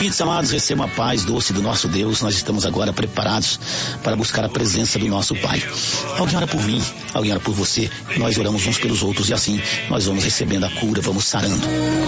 Queridos amados, recebam a paz doce do nosso Deus. Nós estamos agora preparados para buscar a presença do nosso Pai. Alguém ora por mim, alguém ora por você. Nós oramos uns pelos outros e assim nós vamos recebendo a cura, vamos sarando.